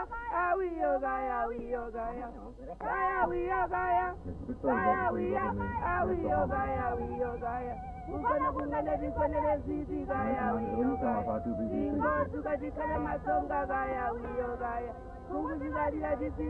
awiyo gaya, awiyo gaya, gaya, awiyo gaya, gaya, awiyo, awiyo gaya, awiyo gaya. Ukona kungane dikone zidi gaya, awiyo gaya. Ingo tukadikana masonga gaya, awiyo gaya. Kungu zikadila disi